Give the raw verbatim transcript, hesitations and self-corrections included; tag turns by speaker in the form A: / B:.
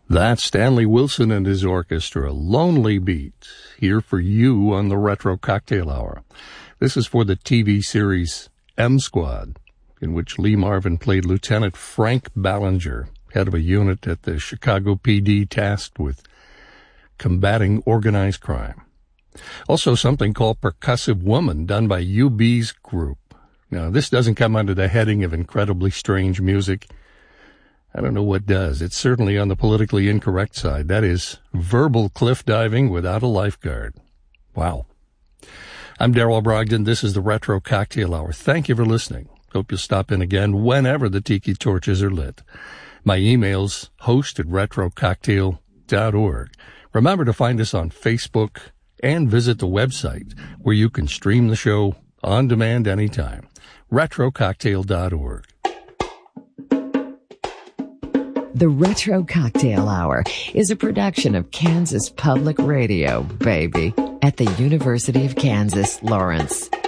A: That's Stanley Wilson and his orchestra, Lonely Beat, here for you on the Retro Cocktail Hour. This is for the T V series M Squad, in which Lee Marvin played Lieutenant Frank Ballinger, head of a unit at the Chicago P D tasked with combating organized crime. Also something called Percussive Woman, done by U B's group. Now, this doesn't come under the heading of incredibly strange music. I don't know what does. It's certainly on the politically incorrect side. That is verbal cliff diving without a lifeguard. Wow. I'm Darrell Brogdon. This is the Retro Cocktail Hour. Thank you for listening. Hope you'll stop in again whenever the tiki torches are lit. My email's host at retro cocktail dot org. Remember to find us on Facebook and visit the website where you can stream the show on demand anytime. retro cocktail dot org.
B: The Retro Cocktail Hour is a production of Kansas Public Radio, baby, at the University of Kansas, Lawrence.